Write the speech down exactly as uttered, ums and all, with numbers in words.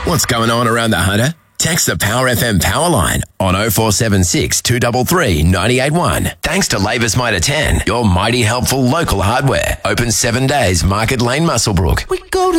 What's going on around the Hunter? Text the Power F M power line on oh four seven six, two three three, nine eight one. Thanks to Labour's Mitre ten, your mighty helpful local hardware. Open seven days, Market Lane, Muswellbrook. We go to